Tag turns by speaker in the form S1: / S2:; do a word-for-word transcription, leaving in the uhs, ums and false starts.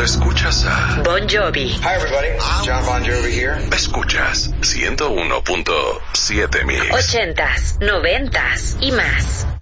S1: escuchas a
S2: Bon Jovi.
S3: Hi everybody, John Bon Jovi here.
S1: Escuchas ciento uno punto siete Mix.
S2: Ochentas, noventas y más.